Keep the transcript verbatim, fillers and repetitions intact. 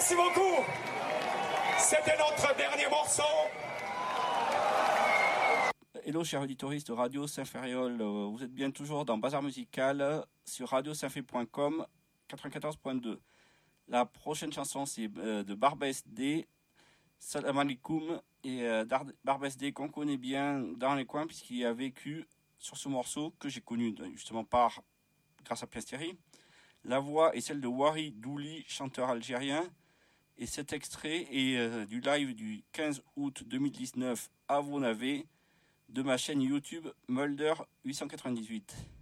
Merci beaucoup. C'était notre dernier morceau. Hello chers auditoristes de Radio Saint-Ferréol, vous êtes bien toujours dans Bazar Musical sur radio saint fé point com quatre-vingt-quatorze point deux. La prochaine chanson c'est de Barbès D, Salam Alikoum, et Barbès D qu'on connaît bien dans les coins puisqu'il a vécu sur ce morceau que j'ai connu justement par grâce à Piasteri. La voix est celle de Wari Douli, chanteur algérien, et cet extrait est euh, du live du quinze août deux mille dix-neuf à Vaux-Navet de ma chaîne YouTube Mulder huit cent quatre-vingt-dix-huit.